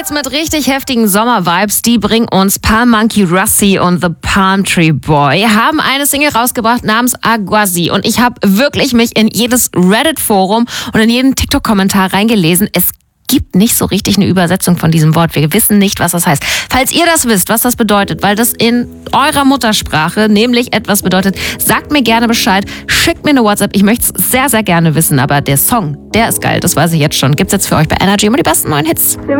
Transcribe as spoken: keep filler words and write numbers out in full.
geht's mit richtig heftigen Sommer-Vibes. Die bringen uns Palm Monkey Russi und The Palm Tree Boy. Haben eine Single rausgebracht namens Aguasi. Und ich habe wirklich mich in jedes Reddit-Forum und in jeden TikTok-Kommentar reingelesen. Es gibt nicht so richtig eine Übersetzung von diesem Wort. Wir wissen nicht, was das heißt. Falls ihr das wisst, was das bedeutet, weil das in eurer Muttersprache nämlich etwas bedeutet, sagt mir gerne Bescheid. Schickt mir eine WhatsApp. Ich möchte es sehr, sehr gerne wissen. Aber der Song, der ist geil. Das weiß ich jetzt schon. Gibt's jetzt für euch bei Energy immer die besten neuen Hits.